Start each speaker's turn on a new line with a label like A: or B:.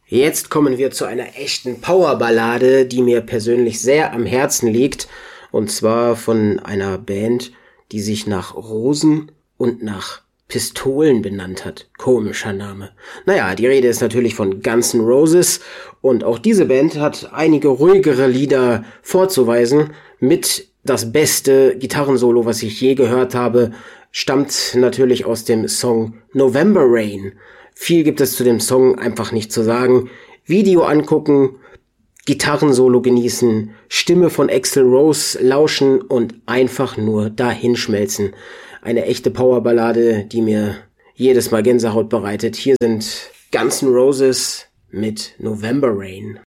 A: Jetzt kommen wir zu einer echten Powerballade, die mir persönlich sehr am Herzen liegt. Und zwar von einer Band, die sich nach Rosen und nach Pistolen benannt hat. Komischer Name. Naja, die Rede ist natürlich von Guns N' Roses. Und auch diese Band hat einige ruhigere Lieder vorzuweisen. Mit das beste Gitarrensolo, was ich je gehört habe, stammt natürlich aus dem Song November Rain. Viel gibt es zu dem Song einfach nicht zu sagen. Video angucken, Gitarrensolo genießen, Stimme von Axl Rose lauschen und einfach nur dahinschmelzen. Eine echte Powerballade, die mir jedes Mal Gänsehaut bereitet. Hier sind Guns N' Roses mit November Rain.